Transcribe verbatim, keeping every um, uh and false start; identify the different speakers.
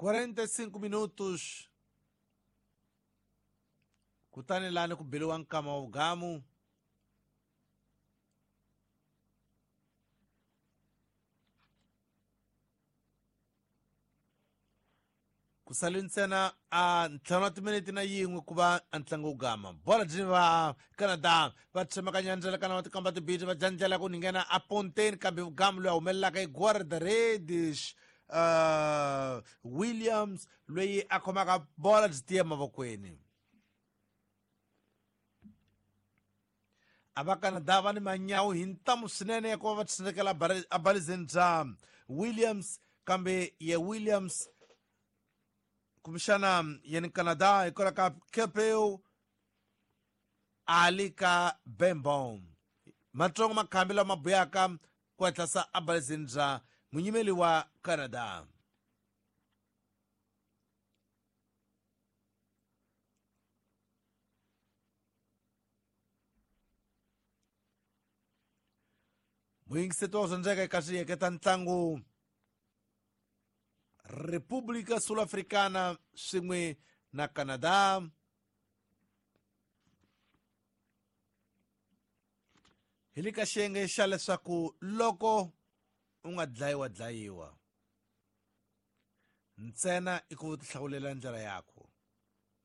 Speaker 1: quarenta e cinco minutos kutani lani kubeliwa nkama ugamu kusalintsena a ntlhanu wa timiniti na yin'we ku va a ntlangu wu gama bola byi va Canada va tshemekanyandlela kana va tikamba tibiti va dyandlela ku ningena a ponteni kambe vugamu loyi a humelelaka i Guarda Reddish uh, Williams loyi a khomaka bola byi tiya mavokweni. A va Canada va ni manyawu hi ntamu swinene ya ku va va tshindekela abalizeni bya Williams kambe ye Williams kumshana yani Canada ikola ka Kepeo alika Bembom matsongo makhambi lama buyaka ku hatlasa abalizeni bya munyimeli wa Canada. Muyingiseti wa zonjeka eka swiyeketa ntlangu República Sul-Africana swin'we na Canada. Hi le ka xiyenge xa leswaku loko u nga dlayiwa dlayiwa ntsena i ku tihlawulela ndlela yako.